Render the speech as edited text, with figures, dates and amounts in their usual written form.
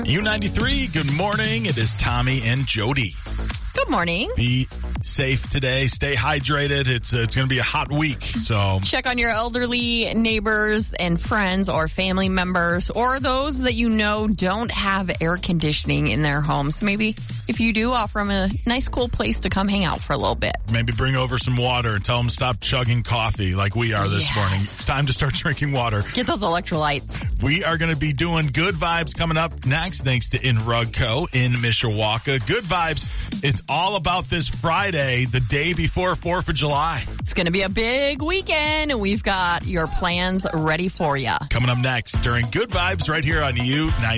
U93, good morning. It is Tommy and Jody. Good morning. Be safe today. Stay hydrated. It's going to be a hot week, so check on your elderly neighbors and friends or family members or those that you know don't have air conditioning in their homes. Maybe if you do, offer them a nice, cool place to come hang out for a little bit. Maybe bring over some water and tell them to stop chugging coffee like we are this morning. It's time to start drinking water. Get those electrolytes. We are going to be doing Good Vibes coming up next, thanks to In Rug Co. in Mishawaka. Good Vibes, it's all about this Friday, the day before 4th of July. It's going to be a big weekend, and we've got your plans ready for you. Coming up next during Good Vibes right here on U90.